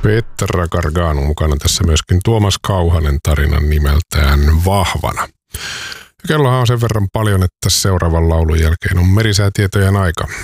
Petra Gargano mukana tässä myöskin Tuomas Kauhanen tarinan nimeltään Vahvana. Kellohan on sen verran paljon, että seuraavan laulun jälkeen on merisäätietojen aika.